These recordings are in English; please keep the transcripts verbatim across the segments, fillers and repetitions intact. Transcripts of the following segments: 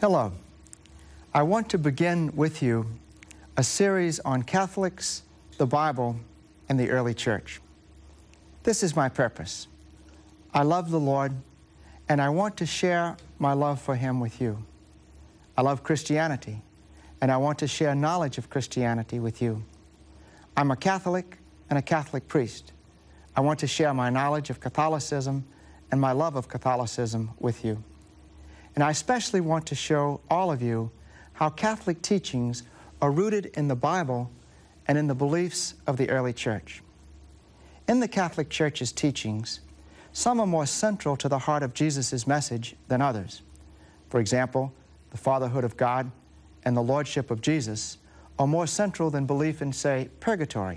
Hello. I want to begin with you a series on Catholics, the Bible, and the early church. This is my purpose. I love the Lord, and I want to share my love for Him with you. I love Christianity, and I want to share knowledge of Christianity with you. I'm a Catholic and a Catholic priest. I want to share my knowledge of Catholicism and my love of Catholicism with you. And I especially want to show all of you how Catholic teachings are rooted in the Bible and in the beliefs of the early church. In the Catholic Church's teachings, some are more central to the heart of Jesus' message than others. For example, the fatherhood of God and the lordship of Jesus are more central than belief in, say, purgatory.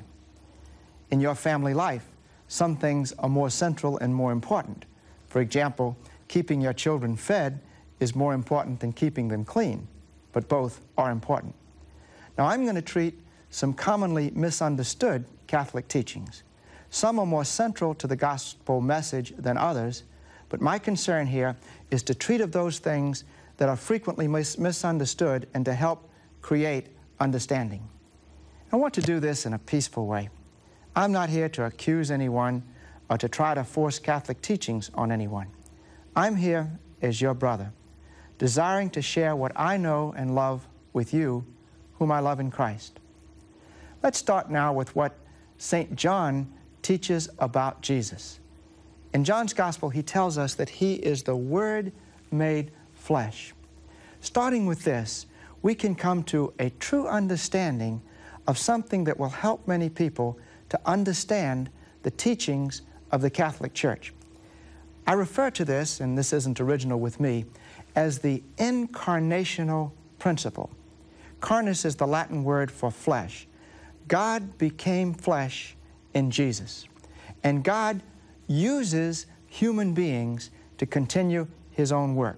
In your family life, some things are more central and more important. For example, keeping your children fed is more important than keeping them clean, but both are important. Now, I'm going to treat some commonly misunderstood Catholic teachings. Some are more central to the gospel message than others, but my concern here is to treat of those things that are frequently mis misunderstood and to help create understanding. I want to do this in a peaceful way. I'm not here to accuse anyone or to try to force Catholic teachings on anyone. I'm here as your brother, desiring to share what I know and love with you, whom I love in Christ. Let's start now with what Saint John teaches about Jesus. In John's Gospel, he tells us that he is the Word made flesh. Starting with this, we can come to a true understanding of something that will help many people to understand the teachings of the Catholic Church. I refer to this, and this isn't original with me, as the incarnational principle. Carnus is the Latin word for flesh. God became flesh in Jesus, and God uses human beings to continue His own work.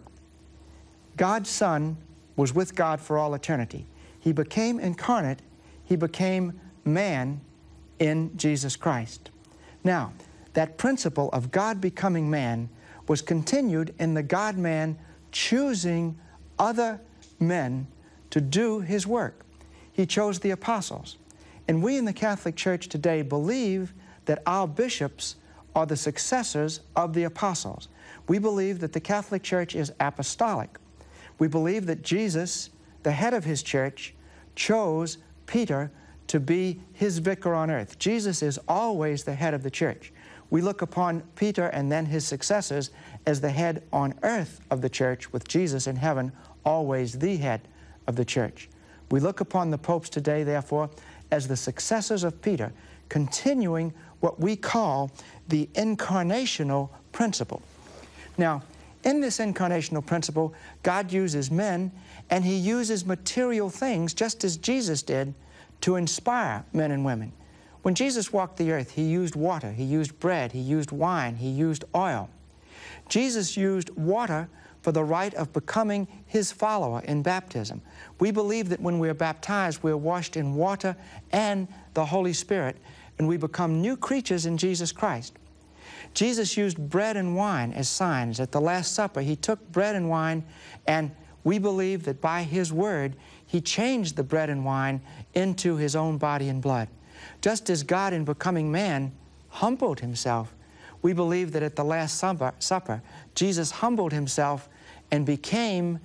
God's Son was with God for all eternity. He became incarnate. He became man in Jesus Christ. Now, that principle of God becoming man was continued in the God-man choosing other men to do His work. He chose the apostles. And we in the Catholic Church today believe that our bishops are the successors of the apostles. We believe that the Catholic Church is apostolic. We believe that Jesus, the head of His church, chose Peter to be His vicar on earth. Jesus is always the head of the church. We look upon Peter and then his successors as the head on earth of the church, with Jesus in heaven always the head of the church. We look upon the popes today, therefore, as the successors of Peter, continuing what we call the incarnational principle. Now, in this incarnational principle, God uses men, and He uses material things, just as Jesus did, to inspire men and women. When Jesus walked the earth, He used water, He used bread, He used wine, He used oil. Jesus used water for the rite of becoming His follower in baptism. We believe that when we are baptized, we are washed in water and the Holy Spirit, and we become new creatures in Jesus Christ. Jesus used bread and wine as signs. At the Last Supper, He took bread and wine, and we believe that by His word, He changed the bread and wine into His own body and blood. Just as God, in becoming man, humbled Himself, we believe that at the Last Supper, supper, Jesus humbled Himself and became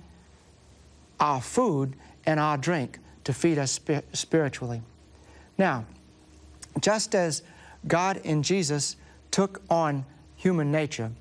our food and our drink to feed us spi spiritually. Now, just as God in Jesus took on human nature,